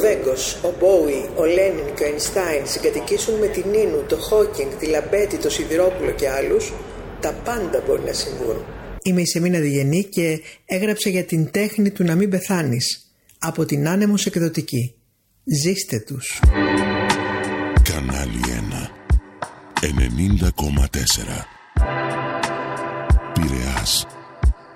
Βέγκος, ο Μπόουι, ο Λένιν και ο Αϊνστάιν συγκατοικήσουν με την Νίνου, το Χόκινγκ, τη Λαμπέτη, το Σιδηρόπουλο και άλλους, τα πάντα μπορεί να συμβούν. Είμαι η Σεμίνα Διγενή και έγραψα για την τέχνη του να μην πεθάνεις. Από την Άνεμος Εκδοτική. Ζήστε τους. Κανάλι 1 90,4 Πειραιάς.